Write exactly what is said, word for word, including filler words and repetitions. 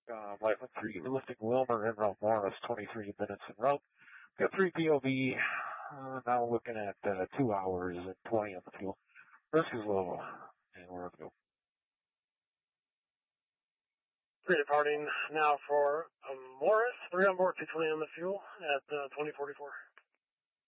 uh, Lightning three, lifting Wilmer en route Morris, twenty-three minutes en route. Got three P O V, uh, now looking at, uh, two hours and twenty on the fuel. Risk is low, and we're on the go. Three departing now for um, Morris, three on board, two twenty on the fuel at uh, twenty forty-four.